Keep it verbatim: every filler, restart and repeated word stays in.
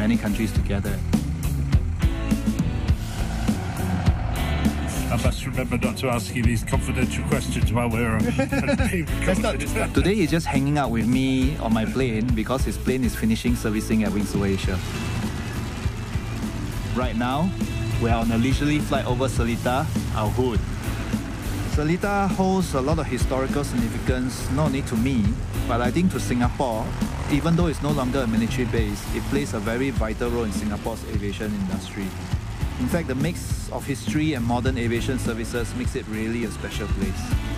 many countries together. I must remember not to ask you these confidential questions while we're on. Today he's just hanging out with me on my plane because his plane is finishing servicing at Wings Over Asia. Right now, we are on a leisurely flight over Seletar, Al Hood. Seletar holds a lot of historical significance, not only to me, but I think to Singapore. Even though it's no longer a military base, it plays a very vital role in Singapore's aviation industry. In fact, the mix of history and modern aviation services makes it really a special place.